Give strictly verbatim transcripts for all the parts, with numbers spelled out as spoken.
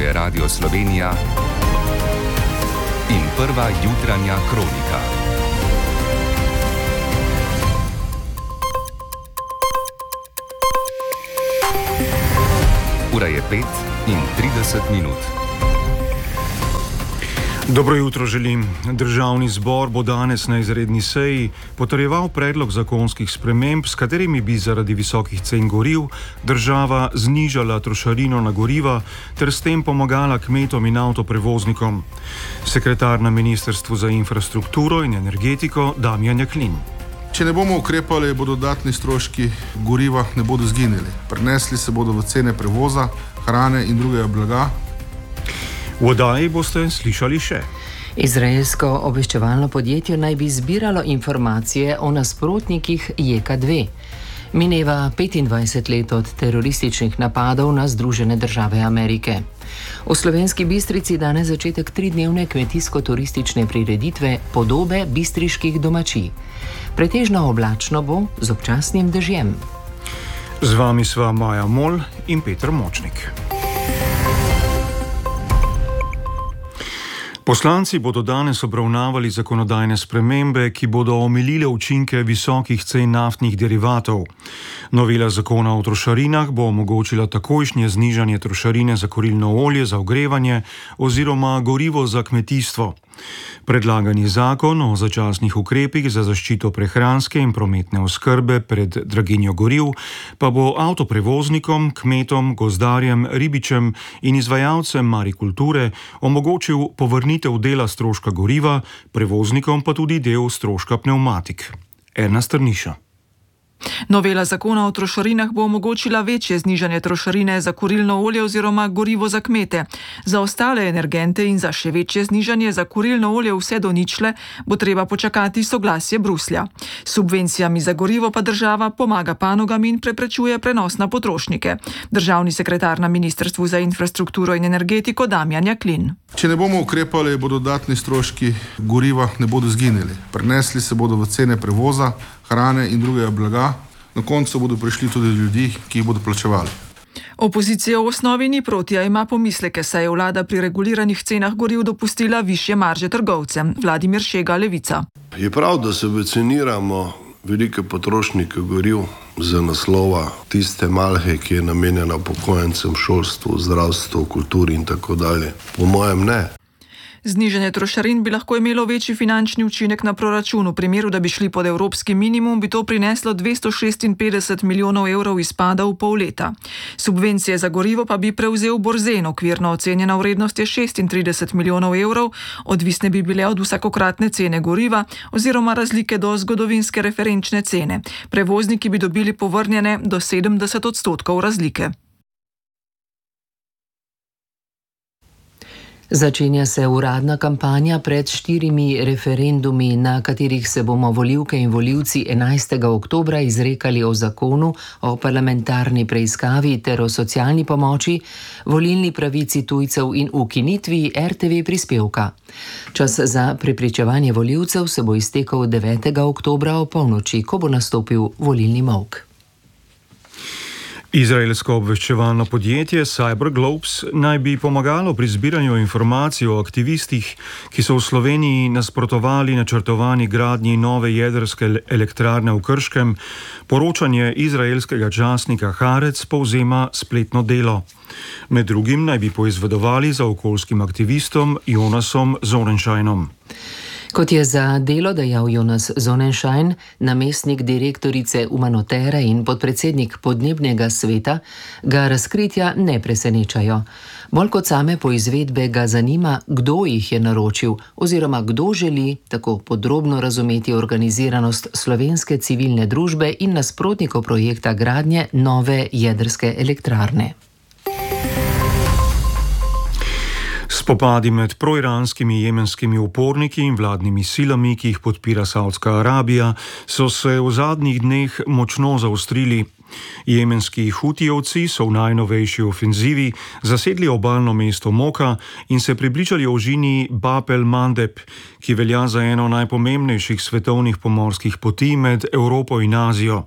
je Radio Slovenija in prva jutranja kronika. Ura je pet in trideset minut. Dobro jutro želim. Državni zbor bo danes na izredni seji potrjeval predlog zakonskih sprememb, s katerimi bi zaradi visokih cen goriv država znižala trošarino na goriva ter s tem pomagala kmetom in avtoprevoznikom. Sekretar na Ministrstvu za infrastrukturo in energetiko Damjan Jaklin. Če ne bomo ukrepali, bodo dodatni stroški goriva ne bodo zginili. Prenesli se bodo v cene prevoza, hrane in drugega blaga. V oddaji boste slišali še. Izraelsko obveščevalno podjetje naj bi zbiralo informacije o nasprotnikih J K dve. Mineva petindvajset let od terorističnih napadov na Združene države Amerike. V Slovenski Bistrici danes začetek tridnevne kmetijsko-turistične prireditve Podobe bistriških domačij. Pretežno oblačno bo z občasnim dežjem. Z vami sva Maja Mol in Peter Močnik. Poslanci bodo danes obravnavali zakonodajne spremembe, ki bodo omilile učinke visokih cen naftnih derivatov. Novela zakona o trošarinah bo omogočila takojšnje znižanje trošarine za kurilno olje za ogrevanje oziroma gorivo za kmetijstvo. Predlagani zakon o začasnih ukrepih za zaščito prehranske in prometne oskrbe pred draginjo goriv pa bo avtoprevoznikom, kmetom, gozdarjem, ribičem in izvajalcem marikulture omogočil povrnitev dela stroška goriva, prevoznikom pa tudi del stroška pnevmatik. Erna Strniša. Novela zakona o trošarinah bo omogočila večje znižanje trošarine za kurilno olje oziroma gorivo za kmete. Za ostale energente in za še večje znižanje za kurilno olje vse do ničle bo treba počakati soglasje Bruslja. S subvencijami za gorivo pa država pomaga panogam in preprečuje prenos na potrošnike. Državni sekretar na Ministrstvu za infrastrukturo in energetiko Damjan Jaklin. Če ne bomo ukrepali, bodo dodatni stroški goriva ne bodo zginili. Prenesli se bodo v cene prevoza, hrane in drugega blaga. Na koncu bodo prišli tudi ljudi, ki jih bodo plačevali. Opozicija v osnovi ni proti, a ima pomisleke, saj je vlada pri reguliranih cenah goriv dopustila višje marže trgovcem. Vladimir Šega, Levica. Je prav, da se subvencioniramo velike potrošnike goriv za naslova tiste malhe, ki je namenjena upokojencem, šolstvu, zdravstvu, kulturi in tako dalje. Po mojem ne. Znižanje trošarin bi lahko imelo večji finančni učinek na proračun. V primeru, da bi šli pod evropski minimum, bi to prineslo dvesto šestinpetdeset milijonov evrov izpada v pol leta. Subvencije za gorivo pa bi prevzel Borzen, okvirno ocenjena vrednost je šestintrideset milijonov evrov, odvisne bi bile od vsakokratne cene goriva oziroma razlike do zgodovinske referenčne cene. Prevozniki bi dobili povrnjene do sedemdeset odstotkov razlike. Začenja se uradna kampanja pred štirimi referendumi, na katerih se bomo volivke in volivci enajstega oktobra izrekali o zakonu, o parlamentarni preiskavi ter o socialni pomoči, volilni pravici tujcev in ukinitvi R T V prispevka. Čas za prepričevanje volivcev se bo iztekel devetega oktobra o polnoči, ko bo nastopil volilni molk. Izraelsko obveščevalno podjetje CyberGlobes naj bi pomagalo pri zbiranju informacij o aktivistih, ki so v Sloveniji nasprotovali načrtovani gradnji nove jedrske elektrarne v Krškem. Poročanje izraelskega časnika Haaretz povzema spletno delo. Med drugim naj bi poizvedovali za okoljskim aktivistom Jonasom Sonnenscheinom. Kot je za Delo dejal Jonas Sonnenschein, namestnik direktorice Umanotere in podpredsednik podnebnega sveta, ga razkritja ne presenečajo. Bolj kot same poizvedbe ga zanima, kdo jih je naročil oziroma kdo želi tako podrobno razumeti organiziranost slovenske civilne družbe in nasprotnikov projekta gradnje nove jedrske elektrarne. Spopadi med proiranskimi jemenskimi uporniki in vladnimi silami, ki jih podpira Saudska Arabija, so se v zadnjih dneh močno zaostrili. Jemenski hutijevci so v najnovejši ofenzivi zasedli obalno mesto Moka in se približali ožini Bab el-Mandeb, ki velja za eno najpomembnejših svetovnih pomorskih poti med Evropo in Azijo.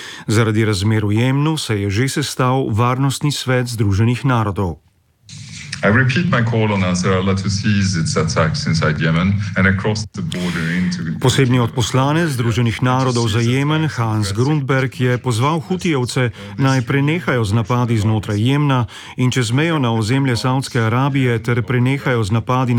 Zaradi razmer v Jemnu se je že sestal Varnostni svet Združenih narodov. I repeat my call on Nasrallah to cease its attacks inside Yemen and across the border into... Posebni odposlanec Združenih narodov za Jemen, Hans Grundberg, je pozval Hutijevce naj prenehajo z napadi znotraj Jemna in čez mejo na ozemlje Saudske Arabije ter prenehajo z napadi na